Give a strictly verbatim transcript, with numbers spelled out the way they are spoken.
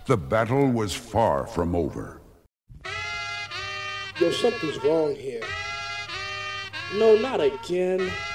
the battle was far from over. Yo, something's wrong here. No, not again.